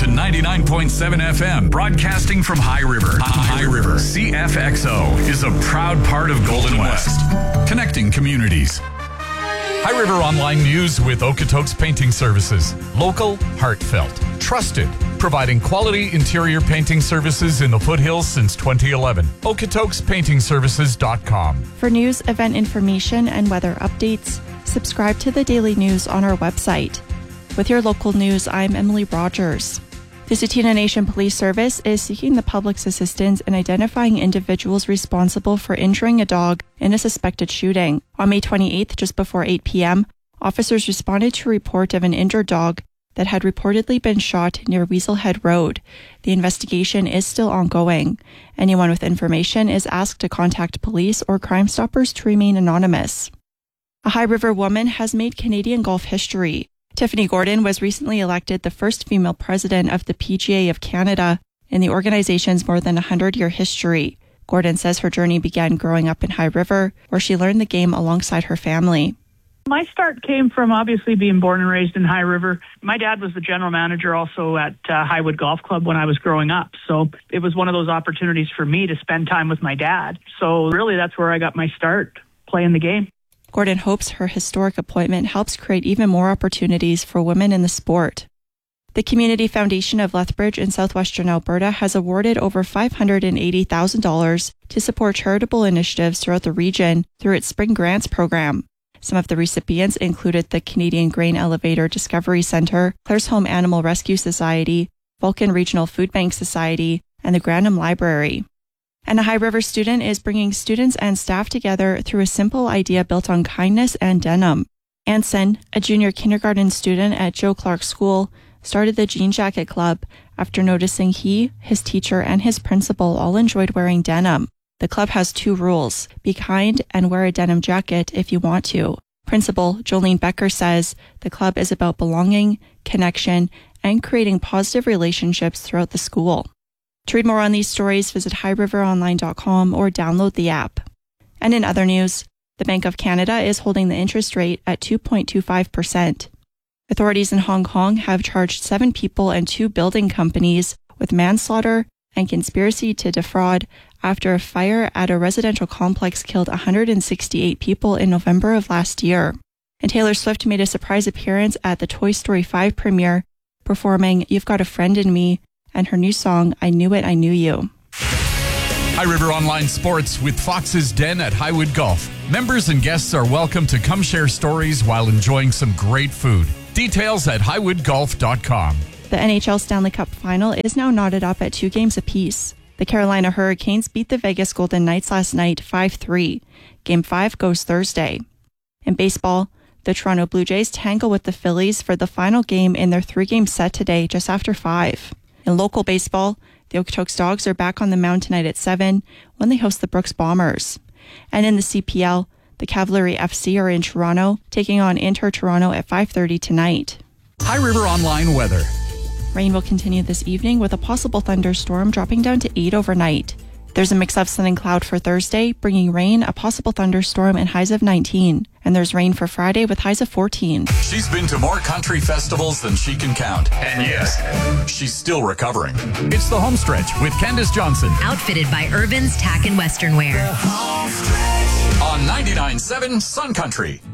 to 99.7 FM, broadcasting from High River. High River CFXO is a proud part of Golden West, connecting communities. High River Online News with Okotoks Painting Services. Local, heartfelt, trusted, providing quality interior painting services in the foothills since 2011. OkotoksPaintingServices.com. For news, event information, and weather updates, subscribe to the daily news on our website. With your local news, I'm Emily Rogers. The Tsuut'ina Nation Police Service is seeking the public's assistance in identifying individuals responsible for injuring a dog in a suspected shooting. On May 28th, just before 8 p.m., officers responded to a report of an injured dog that had reportedly been shot near Weasel Head Road. The investigation is still ongoing. Anyone with information is asked to contact police or Crime Stoppers to remain anonymous. A High River woman has made Canadian golf history. Tiffany Gordon was recently elected the first female president of the PGA of Canada in the organization's more than 100-year history. Gordon says her journey began growing up in High River, where she learned the game alongside her family. My start came from obviously being born and raised in High River. My dad was the general manager also at Highwood Golf Club when I was growing up. So it was one of those opportunities for me to spend time with my dad. So really that's where I got my start, playing the game. Gordon hopes her historic appointment helps create even more opportunities for women in the sport. The Community Foundation of Lethbridge in southwestern Alberta has awarded over $580,000 to support charitable initiatives throughout the region through its Spring Grants program. Some of the recipients included the Canadian Grain Elevator Discovery Centre, Claresholm Animal Rescue Society, Vulcan Regional Food Bank Society, and the Granham Library. And a High River student is bringing students and staff together through a simple idea built on kindness and denim. Anson, a junior kindergarten student at Joe Clark School, started the Jean Jacket Club after noticing he, his teacher, and his principal all enjoyed wearing denim. The club has 2 rules: be kind and wear a denim jacket if you want to. Principal Jolene Becker says the club is about belonging, connection, and creating positive relationships throughout the school. To read more on these stories, visit highriveronline.com or download the app. And in other news, the Bank of Canada is holding the interest rate at 2.25%. Authorities in Hong Kong have charged 7 people and 2 building companies with manslaughter and conspiracy to defraud after a fire at a residential complex killed 168 people in November of last year. And Taylor Swift made a surprise appearance at the Toy Story 5 premiere, performing You've Got a Friend in Me and her new song, I Knew It, I Knew You. High River Online Sports with Fox's Den at Highwood Golf. Members and guests are welcome to come share stories while enjoying some great food. Details at highwoodgolf.com. The NHL Stanley Cup Final is now knotted up at 2 games apiece. The Carolina Hurricanes beat the Vegas Golden Knights last night 5-3. Game 5 goes Thursday. In baseball, the Toronto Blue Jays tangle with the Phillies for the final game in their 3-game set today just after 5. In local baseball, the Okotoks Dogs are back on the mound tonight at 7 when they host the Brooks Bombers. And in the CPL, the Cavalry FC are in Toronto, taking on Inter Toronto at 5:30 tonight. High River Online weather. Rain will continue this evening with a possible thunderstorm dropping down to 8 overnight. There's a mix of sun and cloud for Thursday, bringing rain, a possible thunderstorm, and highs of 19. And there's rain for Friday with highs of 14. She's been to more country festivals than she can count. And yes, she's still recovering. It's the home stretch with Candace Johnson. Outfitted by Irvin's Tack and Western Wear. On 99.7 Sun Country.